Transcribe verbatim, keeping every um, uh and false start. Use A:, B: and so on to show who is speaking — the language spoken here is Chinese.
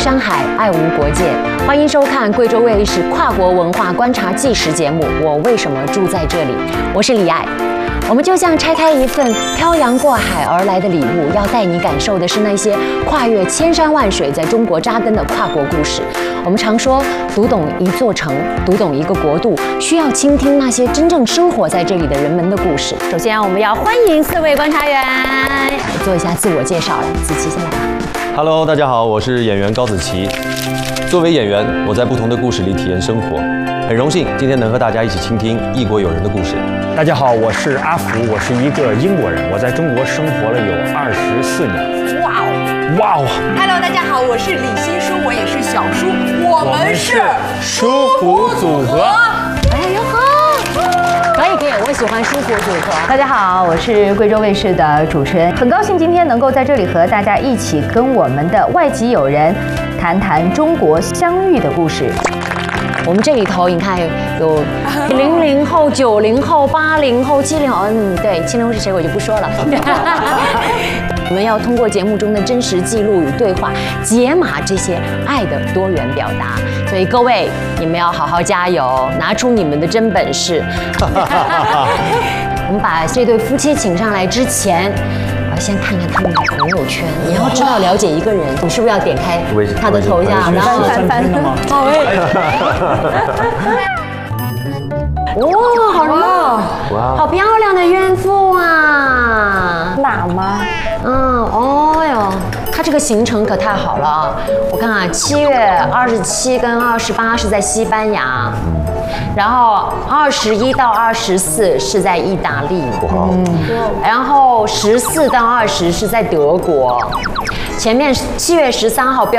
A: 山海，爱无国界。欢迎收看贵州卫视跨国文化观察纪实节目《我为什么住在这里》，我是李艾。我们就像拆开一份漂洋过海而来的礼物，要带你感受的是那些跨越千山万水，在中国扎根的跨国故事。我们常说，读懂一座城，读懂一个国度，需要倾听那些真正生活在这里的人们的故事。首先，我们要欢迎四位观察员，做一下自我介绍。来，子琪先来吧。
B: Hello， 大家好，我是演员高子琪。作为演员，我在不同的故事里体验生活，很荣幸今天能和大家一起倾听异国友人的故事。
C: 大家好，我是阿福，我是一个英国人，我在中国生活了有二十四年。
D: 哇哦，
C: 哇哦
D: ！Hello， 大家好，我是李欣舒，我也是小舒，我们是
C: 舒服组合。
A: 哎呦呵，可以可以，我喜欢舒服组合。
E: 大家好，我是贵州卫视的主持人，很高兴今天能够在这里和大家一起跟我们的外籍友人谈谈中国相遇的故事。
A: 我们这里头，你看有零零后、九零后、八零后、七零后，嗯，对，七零后是谁我就不说了。我们要通过节目中的真实记录与对话，解码这些爱的多元表达。所以各位，你们要好好加油，拿出你们的真本事。我们把这对夫妻请上来之前，我要先看看他们的朋友圈。你要知道了解一个人，你是不是要点开他的头像，然后
E: 翻翻翻？
A: 好哎。哇，好热！哇，好漂亮的怨妇啊！
E: 辣吗？
A: 嗯，哦哟，它这个行程可太好了啊！我看啊，七月二十七跟二十八是在西班牙，然后二十一到二十四是在意大利，嗯，然后十四到二十是在德国。前面七月十三号标